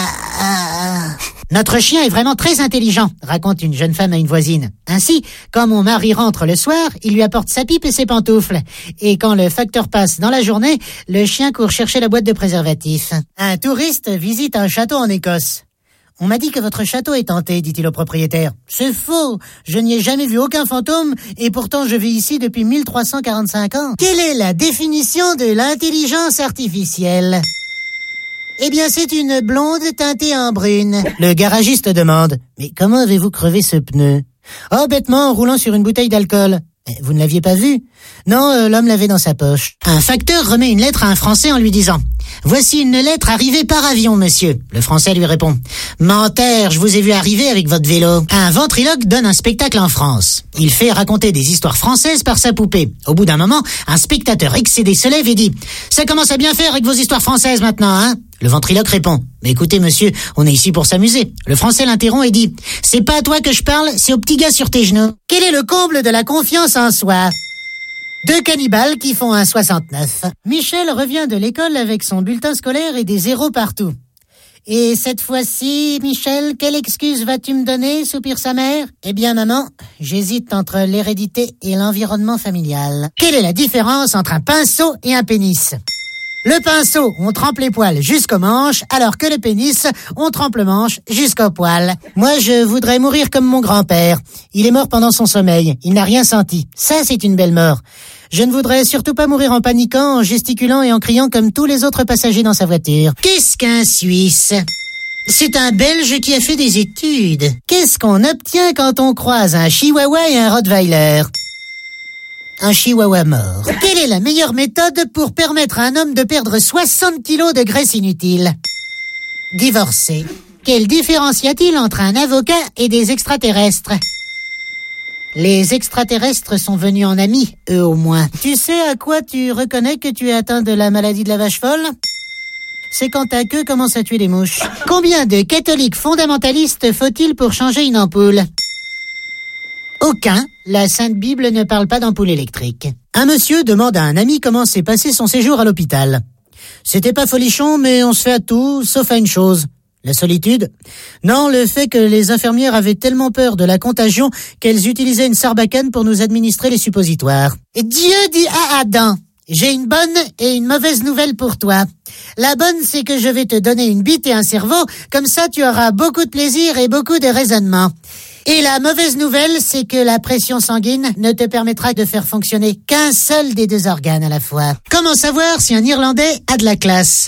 Notre chien est vraiment très intelligent, raconte une jeune femme à une voisine. Ainsi, quand mon mari rentre le soir, il lui apporte sa pipe et ses pantoufles. Et quand le facteur passe dans la journée, le chien court chercher la boîte de préservatifs. Un touriste visite un château en Écosse. On m'a dit que votre château est hanté, dit-il au propriétaire. C'est faux, je n'y ai jamais vu aucun fantôme et pourtant je vis ici depuis 1345 ans. Quelle est la définition de l'intelligence artificielle? Eh bien, c'est une blonde teintée en brune. Le garagiste demande, mais comment avez-vous crevé ce pneu? Oh, bêtement, en roulant sur une bouteille d'alcool. Vous ne l'aviez pas vu? Non, l'homme l'avait dans sa poche. Un facteur remet une lettre à un Français en lui disant « Voici une lettre arrivée par avion, monsieur. » Le Français lui répond « Menteur, je vous ai vu arriver avec votre vélo. » Un ventriloque donne un spectacle en France. Il fait raconter des histoires françaises par sa poupée. Au bout d'un moment, un spectateur excédé se lève et dit « Ça commence à bien faire avec vos histoires françaises maintenant, hein ?» Le ventriloque répond « Mais écoutez, monsieur, on est ici pour s'amuser. » Le Français l'interrompt et dit « C'est pas à toi que je parle, c'est au petit gars sur tes genoux. » Quel est le comble de la confiance en soi? 2 cannibales qui font un 69. Michel revient de l'école avec son bulletin scolaire et des 0 partout. « Et cette fois-ci, Michel, quelle excuse vas-tu me donner ?» soupire sa mère. « Eh bien, maman, j'hésite entre l'hérédité et l'environnement familial. » Quelle est la différence entre un pinceau et un pénis? Le pinceau, on trempe les poils jusqu'aux manches, alors que le pénis, on trempe le manche jusqu'aux poils. Moi, je voudrais mourir comme mon grand-père. Il est mort pendant son sommeil. Il n'a rien senti. Ça, c'est une belle mort. Je ne voudrais surtout pas mourir en paniquant, en gesticulant et en criant comme tous les autres passagers dans sa voiture. Qu'est-ce qu'un Suisse? C'est un Belge qui a fait des études. Qu'est-ce qu'on obtient quand on croise un chihuahua et un rottweiler? Un chihuahua mort. Quelle est la meilleure méthode pour permettre à un homme de perdre 60 kilos de graisse inutile? Divorcer. Quelle différence y a-t-il entre un avocat et des extraterrestres? Les extraterrestres sont venus en amis, eux au moins. Tu sais à quoi tu reconnais que tu es atteint de la maladie de la vache folle? C'est quand ta queue commence à tuer les mouches. Combien de catholiques fondamentalistes faut-il pour changer une ampoule? Aucun. La Sainte Bible ne parle pas d'ampoule électrique. Un monsieur demande à un ami comment s'est passé son séjour à l'hôpital. C'était pas folichon, mais on se fait à tout, sauf à une chose. La solitude? Non, le fait que les infirmières avaient tellement peur de la contagion qu'elles utilisaient une sarbacane pour nous administrer les suppositoires. Et Dieu dit à Adam, j'ai une bonne et une mauvaise nouvelle pour toi. La bonne, c'est que je vais te donner une bite et un cerveau, comme ça tu auras beaucoup de plaisir et beaucoup de raisonnement. Et la mauvaise nouvelle, c'est que la pression sanguine ne te permettra de faire fonctionner qu'un seul des deux organes à la fois. Comment savoir si un Irlandais a de la classe?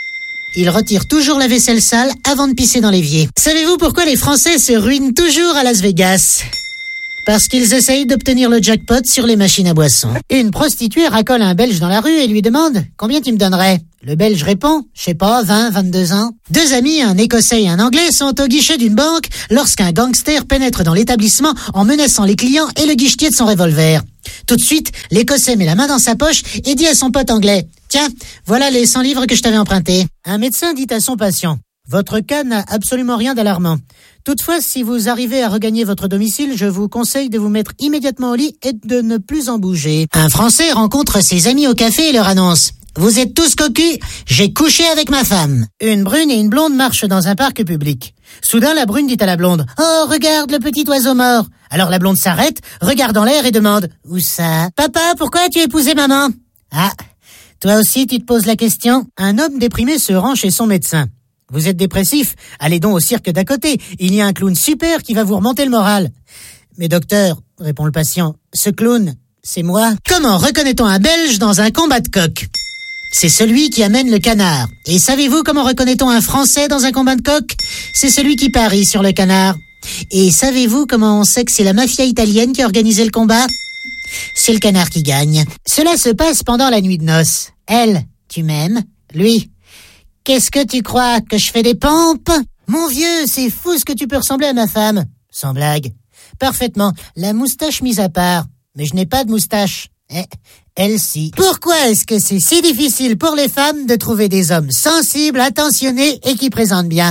Il retire toujours la vaisselle sale avant de pisser dans l'évier. Savez-vous pourquoi les Français se ruinent toujours à Las Vegas? Parce qu'ils essayent d'obtenir le jackpot sur les machines à boissons. Une prostituée racole un Belge dans la rue et lui demande « Combien tu me donnerais ?» Le Belge répond « Je sais pas, 20, 22 ans. » Deux amis, un Écossais et un Anglais, sont au guichet d'une banque lorsqu'un gangster pénètre dans l'établissement en menaçant les clients et le guichetier de son revolver. Tout de suite, l'Écossais met la main dans sa poche et dit à son pote anglais « Tiens, voilà les 100 livres que je t'avais empruntés. » Un médecin dit à son patient « Votre cas n'a absolument rien d'alarmant. Toutefois, si vous arrivez à regagner votre domicile, je vous conseille de vous mettre immédiatement au lit et de ne plus en bouger. » Un Français rencontre ses amis au café et leur annonce « Vous êtes tous cocus, j'ai couché avec ma femme. » Une brune et une blonde marchent dans un parc public. Soudain, la brune dit à la blonde « Oh, regarde le petit oiseau mort. » Alors la blonde s'arrête, regarde en l'air et demande « Où ça ? Papa, pourquoi as-tu épousé maman ?»« Ah, toi aussi tu te poses la question ?» Un homme déprimé se rend chez son médecin. « Vous êtes dépressif? Allez donc au cirque d'à côté. Il y a un clown super qui va vous remonter le moral. »« Mais docteur, » répond le patient, « ce clown, c'est moi. » Comment reconnaît-on un Belge dans un combat de coq? C'est celui qui amène le canard. Et savez-vous comment reconnaît-on un Français dans un combat de coq? C'est celui qui parie sur le canard. Et savez-vous comment on sait que c'est la mafia italienne qui a organisé le combat? C'est le canard qui gagne. Cela se passe pendant la nuit de noces. Elle, tu m'aimes? Lui, qu'est-ce que tu crois, que je fais des pompes? Mon vieux, c'est fou ce que tu peux ressembler à ma femme. Sans blague. Parfaitement. La moustache mise à part. Mais je n'ai pas de moustache. Elle si. Pourquoi est-ce que c'est si difficile pour les femmes de trouver des hommes sensibles, attentionnés et qui présentent bien?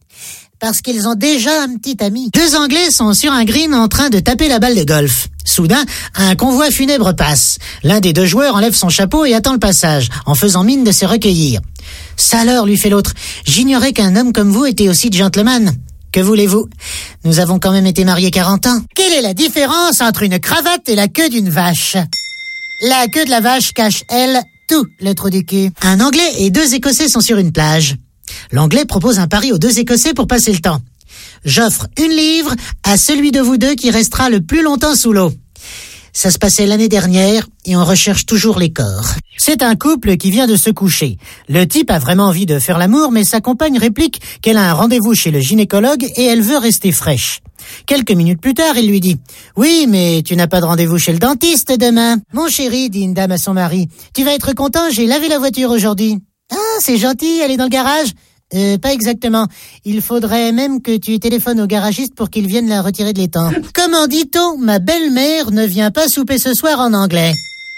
Parce qu'ils ont déjà un petit ami. Deux Anglais sont sur un green en train de taper la balle de golf. Soudain, un convoi funèbre passe. L'un des deux joueurs enlève son chapeau et attend le passage, en faisant mine de se recueillir. « Ça alors, lui fait l'autre, j'ignorais qu'un homme comme vous était aussi gentleman. Que voulez-vous? Nous avons quand même été mariés 40 ans. Quelle est la différence entre une cravate et la queue d'une vache? La queue de la vache cache, elle, tout le trou du cul. » Un Anglais et deux Écossais sont sur une plage. L'Anglais propose un pari aux deux Écossais pour passer le temps. « J'offre 1 livre à celui de vous deux qui restera le plus longtemps sous l'eau. » Ça se passait l'année dernière et on recherche toujours les corps. C'est un couple qui vient de se coucher. Le type a vraiment envie de faire l'amour, mais sa compagne réplique qu'elle a un rendez-vous chez le gynécologue et elle veut rester fraîche. Quelques minutes plus tard, il lui dit « Oui, mais tu n'as pas de rendez-vous chez le dentiste demain. »« Mon chéri, dit une dame à son mari, tu vas être content, j'ai lavé la voiture aujourd'hui. »« Ah, c'est gentil, elle est dans le garage ?»« Pas exactement. Il faudrait même que tu téléphones au garagiste pour qu'il vienne la retirer de l'étang. » Comment dit-on, ma belle-mère ne vient pas souper ce soir en anglais?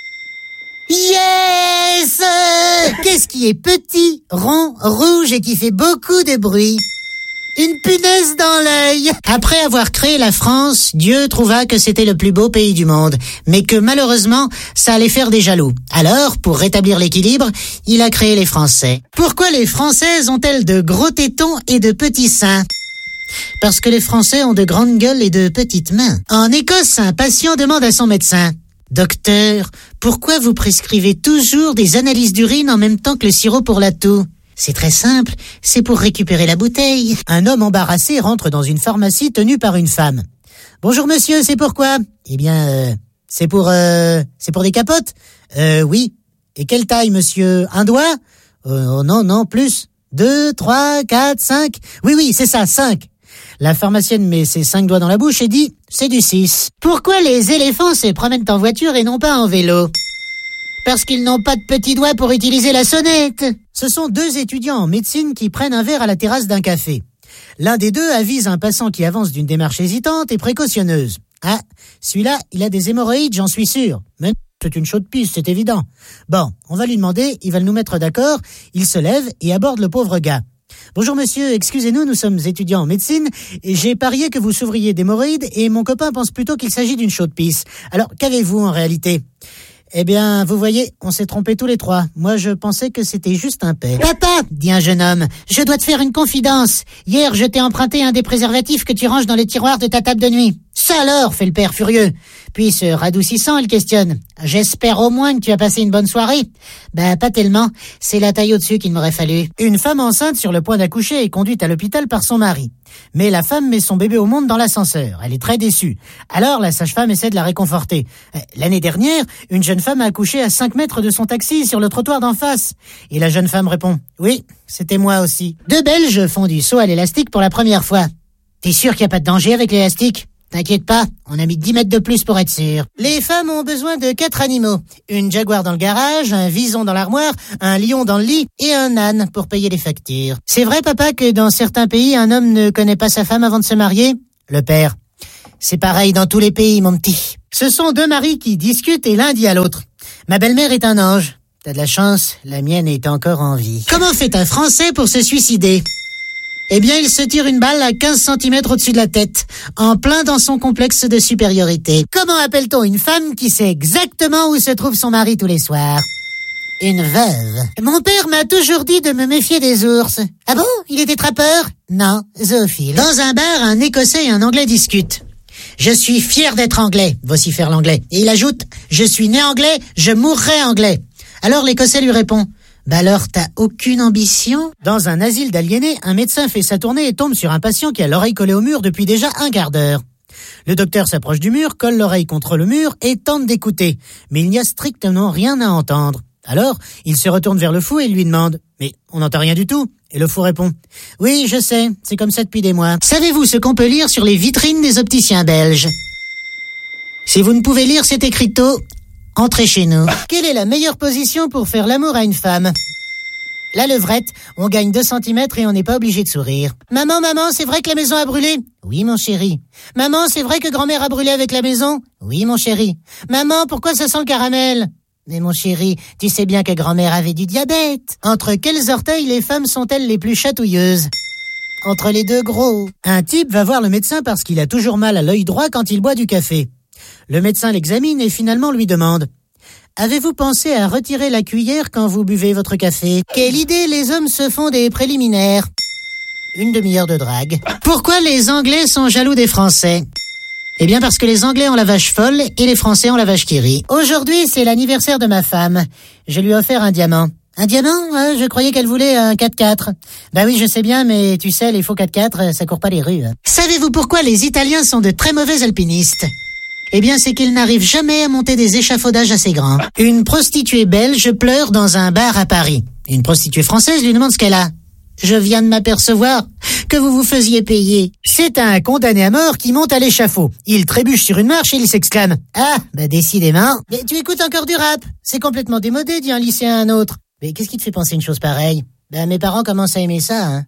Yes! Qu'est-ce qui est petit, rond, rouge et qui fait beaucoup de bruit? Une punaise dans l'œil. Après avoir créé la France, Dieu trouva que c'était le plus beau pays du monde, mais que malheureusement, ça allait faire des jaloux. Alors, pour rétablir l'équilibre, il a créé les Français. Pourquoi les Françaises ont-elles de gros tétons et de petits seins? Parce que les Français ont de grandes gueules et de petites mains. En Écosse, un patient demande à son médecin: « Docteur, pourquoi vous prescrivez toujours des analyses d'urine en même temps que le sirop pour la toux ?» C'est très simple, c'est pour récupérer la bouteille. Un homme embarrassé rentre dans une pharmacie tenue par une femme. « Bonjour monsieur, c'est pourquoi ?»« Eh bien, c'est pour des capotes. »« Oui. Et quelle taille monsieur? Un doigt ?»« Non, plus. 2, 3, 4, 5. Oui, c'est ça, 5. » La pharmacienne met ses 5 doigts dans la bouche et dit « C'est du 6. » Pourquoi les éléphants se promènent en voiture et non pas en vélo? Parce qu'ils n'ont pas de petits doigts pour utiliser la sonnette. Ce sont deux étudiants en médecine qui prennent un verre à la terrasse d'un café. L'un des deux avise un passant qui avance d'une démarche hésitante et précautionneuse. « Ah, celui-là, il a des hémorroïdes, j'en suis sûr. » Mais c'est une chaude piste, c'est évident. Bon, on va lui demander, il va nous mettre d'accord. Il se lève et aborde le pauvre gars. « Bonjour monsieur, excusez-nous, nous sommes étudiants en médecine et j'ai parié que vous souffriez d'hémorroïdes et mon copain pense plutôt qu'il s'agit d'une chaude pisse. Alors, qu'avez-vous en réalité ? » Eh bien, vous voyez, on s'est trompés tous les trois. Moi, je pensais que c'était juste un père. Papa, dit un jeune homme, je dois te faire une confidence. Hier, je t'ai emprunté un des préservatifs que tu ranges dans les tiroirs de ta table de nuit. Ça alors, fait le père furieux. Puis, se radoucissant, il questionne. J'espère au moins que tu as passé une bonne soirée. Ben, pas tellement. C'est la taille au-dessus qu'il m'aurait fallu. Une femme enceinte sur le point d'accoucher est conduite à l'hôpital par son mari. Mais la femme met son bébé au monde dans l'ascenseur. Elle est très déçue. Alors, la sage-femme essaie de la réconforter. L'année dernière, une jeune femme a accouché à 5 mètres de son taxi sur le trottoir d'en face. Et la jeune femme répond, oui, c'était moi aussi. Deux Belges font du saut à l'élastique pour la première fois. T'es sûr qu'il n'y a pas de danger avec l'élastique ? T'inquiète pas, on a mis 10 mètres de plus pour être sûr. Les femmes ont besoin de 4 animaux. Une jaguar dans le garage, un vison dans l'armoire, un lion dans le lit et un âne pour payer les factures. C'est vrai, papa, que dans certains pays, un homme ne connaît pas sa femme avant de se marier ? Le père. C'est pareil dans tous les pays, mon petit. Ce sont deux maris qui discutent et l'un dit à l'autre. Ma belle-mère est un ange. T'as de la chance, la mienne est encore en vie. Comment fait un Français pour se suicider ? Eh bien, il se tire une balle à 15 cm au-dessus de la tête, en plein dans son complexe de supériorité. Comment appelle-t-on une femme qui sait exactement où se trouve son mari tous les soirs ? Une veuve. Mon père m'a toujours dit de me méfier des ours. Ah bon ? Il était trappeur ? Non, zoophile. Dans un bar, un Écossais et un Anglais discutent. Je suis fier d'être anglais, vocifère l'anglais. Et il ajoute, je suis né anglais, je mourrai anglais. Alors l'Écossais lui répond, bah alors, t'as aucune ambition ? Dans un asile d'aliénés, un médecin fait sa tournée et tombe sur un patient qui a l'oreille collée au mur depuis déjà un quart d'heure. Le docteur s'approche du mur, colle l'oreille contre le mur et tente d'écouter. Mais il n'y a strictement rien à entendre. Alors, il se retourne vers le fou et lui demande « Mais on n'entend rien du tout ?» Et le fou répond « Oui, je sais, c'est comme ça depuis des mois. Savez-vous ce qu'on peut lire sur les vitrines des opticiens belges ? Si vous ne pouvez lire cet écriteau, entrez chez nous. Quelle est la meilleure position pour faire l'amour à une femme ? La levrette, on gagne 2 cm et on n'est pas obligé de sourire. Maman, c'est vrai que la maison a brûlé ? Oui, mon chéri. Maman, c'est vrai que grand-mère a brûlé avec la maison ? Oui, mon chéri. Maman, pourquoi ça sent le caramel ? Mais mon chéri, tu sais bien que grand-mère avait du diabète. Entre quels orteils les femmes sont-elles les plus chatouilleuses ? Entre les deux gros. Un type va voir le médecin parce qu'il a toujours mal à l'œil droit quand il boit du café. Le médecin l'examine et finalement lui demande « Avez-vous pensé à retirer la cuillère quand vous buvez votre café ? Quelle idée, les hommes se font des préliminaires. » Une demi-heure de drague. Pourquoi les Anglais sont jaloux des Français ? Eh bien parce que les Anglais ont la vache folle et les Français ont la vache qui rit. Aujourd'hui, c'est l'anniversaire de ma femme. Je lui ai offert un diamant. Un diamant ? Je croyais qu'elle voulait un 4x4. Bah oui, je sais bien, mais tu sais, les faux 4x4, ça court pas les rues. Savez-vous pourquoi les Italiens sont de très mauvais alpinistes ? Eh bien, c'est qu'ils n'arrivent jamais à monter des échafaudages assez grands. Une prostituée belge pleure dans un bar à Paris. Une prostituée française lui demande ce qu'elle a. Je viens de m'apercevoir que vous vous faisiez payer. C'est un condamné à mort qui monte à l'échafaud. Il trébuche sur une marche et il s'exclame. Ah, bah décidément. Mais tu écoutes encore du rap. C'est complètement démodé, dit un lycéen à un autre. Mais qu'est-ce qui te fait penser une chose pareille ? Ben, mes parents commencent à aimer ça, hein.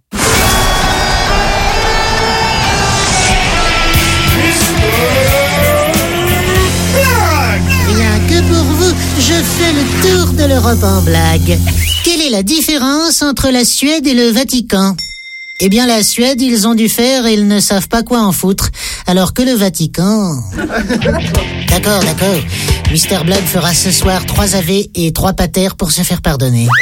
Rien que pour vous, je fais le tour de l'Europe en blague. Quelle est la différence entre la Suède et le Vatican ? Eh bien, la Suède, ils ont du fer et ils ne savent pas quoi en foutre. Alors que le Vatican... D'accord. Mr. Blague fera ce soir 3 AV et 3 patères pour se faire pardonner.